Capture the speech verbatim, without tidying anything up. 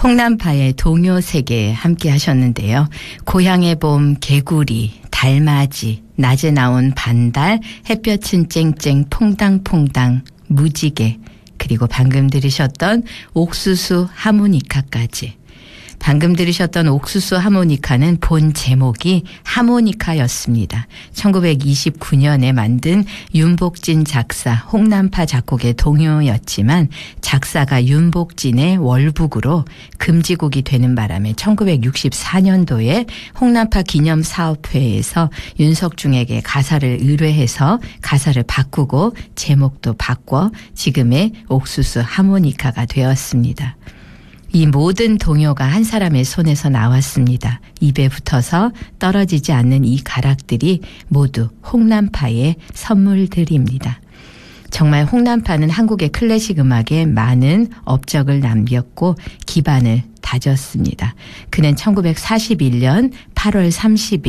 홍남파의 동요세계 함께 하셨는데요. 고향의 봄, 개구리, 달맞이, 낮에 나온 반달, 햇볕은 쨍쨍 퐁당퐁당, 무지개, 그리고 방금 들으셨던 옥수수 하모니카까지. 방금 들으셨던 옥수수 하모니카는 본 제목이 하모니카였습니다. 천구백이십구 년에 만든 윤복진 작사, 홍남파 작곡의 동요였지만 작사가 윤복진의 월북으로 금지곡이 되는 바람에 천구백육십사 년도에 홍남파 기념사업회에서 윤석중에게 가사를 의뢰해서 가사를 바꾸고 제목도 바꿔 지금의 옥수수 하모니카가 되었습니다. 이 모든 동요가 한 사람의 손에서 나왔습니다. 입에 붙어서 떨어지지 않는 이 가락들이 모두 홍남파의 선물들입니다. 정말 홍남파는 한국의 클래식 음악에 많은 업적을 남겼고 기반을 다졌습니다. 그는 천구백사십일 년 팔월 삼십일